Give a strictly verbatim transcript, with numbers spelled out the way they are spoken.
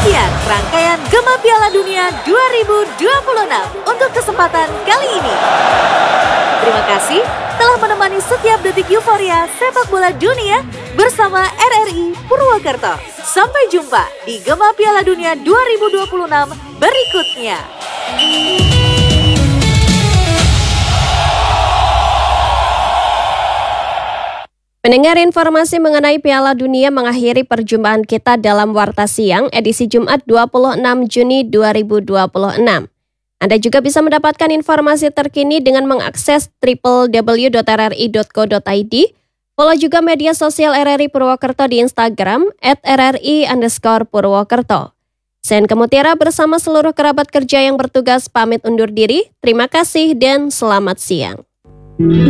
Sekian rangkaian Gema Piala Dunia dua ribu dua puluh enam untuk kesempatan kali ini. Terima kasih telah menemani setiap detik euforia sepak bola dunia bersama R R I Purwokerto. Sampai jumpa di Gema Piala Dunia dua ribu dua puluh enam berikutnya. Pendengar, informasi mengenai Piala Dunia mengakhiri perjumpaan kita dalam Warta Siang edisi Jumat dua puluh enam Juni dua ribu dua puluh enam. Anda juga bisa mendapatkan informasi terkini dengan mengakses w w w dot r r i dot co dot i d. Follow juga media sosial R R I Purwokerto di Instagram at r r i underscore Purwokerto. Sen Kemutiara bersama seluruh kerabat kerja yang bertugas pamit undur diri. Terima kasih dan selamat siang.